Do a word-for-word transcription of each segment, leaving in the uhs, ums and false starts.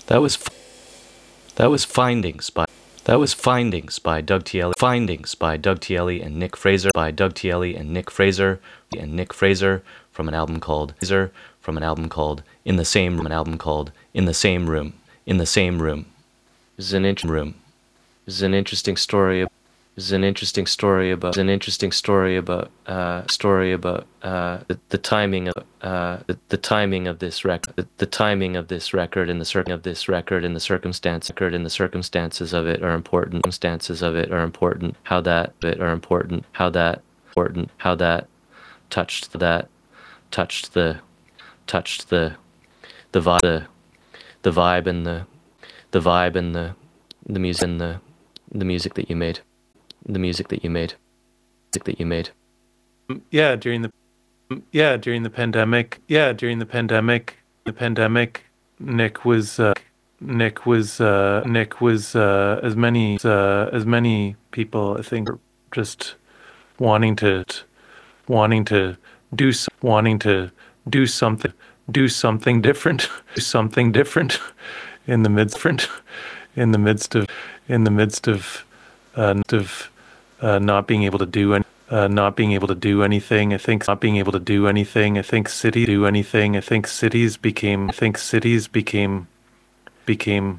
That was that was Findings by that was Findings by Doug Tielli. Findings by Doug Tielli and Nick Fraser by Doug Tielli and Nick Fraser and Nick Fraser from an album called from an album called In the Same Room, an album called In the Same Room, In the Same Room. This is an interesting room. This is an interesting story. This is an interesting story about an interesting story about uh story about uh the, the timing of uh the, the timing of this record the, the timing of this record and the circ of this record and the circumstance record and the circumstances of it are important circumstances of it are important how that bit are important how that important how that touched that touched the touched the the vibe the, the vibe and the the vibe and the the music and the the music that you made the music that you made music that you made yeah during the yeah during the pandemic yeah during the pandemic the pandemic Nick was uh, Nick was uh, Nick was uh, as many uh, as many people I think just wanting to wanting to do wanting to do something do something different do something different in the midst in the midst of in the midst of uh, of uh, not being able to do any, uh, not being able to do anything. I think not being able to do anything. I think city do anything. I think cities became. I think cities became became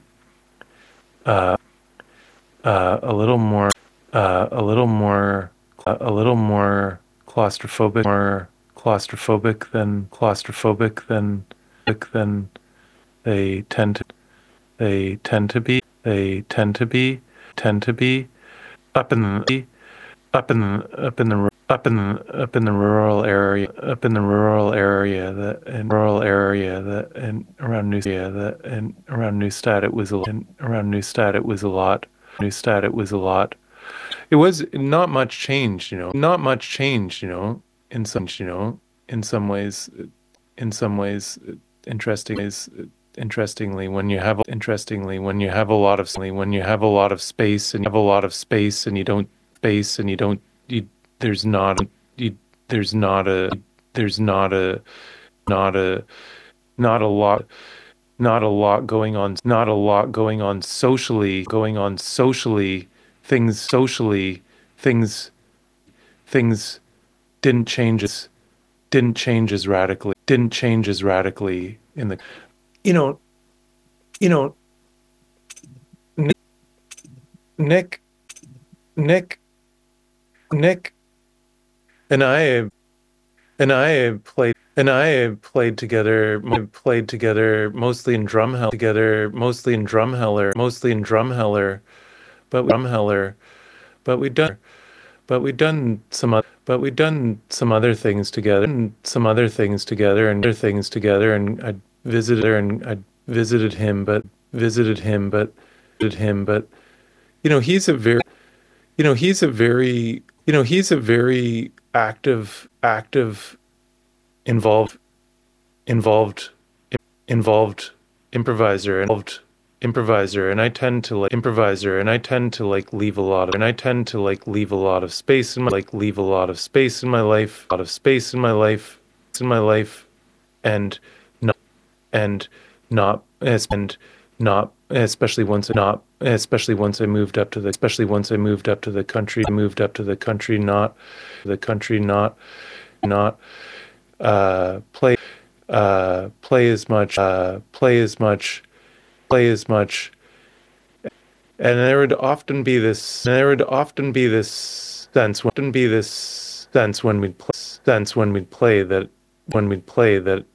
uh, uh, a little more uh, a little more uh, a little more claustrophobic more claustrophobic than claustrophobic than than they tend to they tend to be they tend to be tend to be up in the up in the up in the up in the up in the rural area up in the rural area that and rural area that and around Neustadt that and around Neustadt it was a and around Neustadt it was a lot Neustadt it was a lot it was not much change you know not much change you know in some you know in some ways in some ways interesting is interestingly when you have interestingly when you have a lot of when you have a lot of space and you have a lot of space and you don't space and you don't you there's not you there's not a there's not a not a not a lot not a lot going on not a lot going on socially going on socially things socially things things didn't change as didn't change as radically didn't change as radically in the you know you know Nick Nick Nick and I have and I have played and I have played together played together mostly in Drumheller together mostly in Drumheller mostly in Drumheller but Drumheller but we've done but we've done some other but we've done some other things together and some other things together and other things together and I visited her and I visited him but visited him but visited him but you know he's a very you know he's a very you know he's a very active active involved involved involved improviser involved improviser and I tend to like improviser and I tend to like leave a lot of and I tend to like leave a lot of space in my like leave a lot of space in my life a lot of space in my life in my life and not and not and not especially once not especially once I moved up to the especially once I moved up to the country moved up to the country not the country not not uh play uh play as much uh play as much play as much and there would often be this there would often be this sense often be this sense when we'd play sense when we'd play that when we'd play that